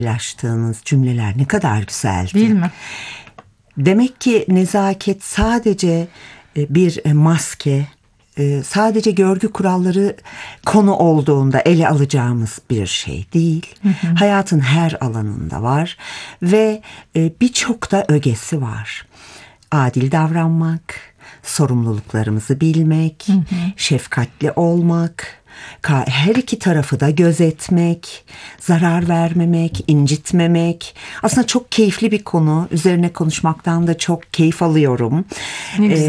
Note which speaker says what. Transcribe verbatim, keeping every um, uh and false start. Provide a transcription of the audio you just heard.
Speaker 1: paylaştığınız cümleler ne kadar güzeldi.
Speaker 2: Değil mi?
Speaker 1: Demek ki nezaket sadece bir maske, sadece görgü kuralları konu olduğunda ele alacağımız bir şey değil. Hı hı. Hayatın her alanında var ve birçok da ögesi var. Adil davranmak, sorumluluklarımızı bilmek, hı hı. şefkatli olmak, her iki tarafı da gözetmek, zarar vermemek, incitmemek. Aslında çok keyifli bir konu. Üzerine konuşmaktan da çok keyif alıyorum.
Speaker 2: Ne güzel.